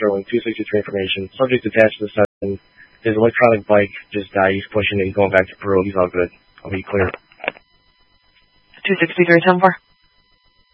Sterling, 263 information. Subject attached to the session. His electronic bike just died. He's pushing it. He's going back to Peru. He's all good. I'll be clear. 263, 10-4.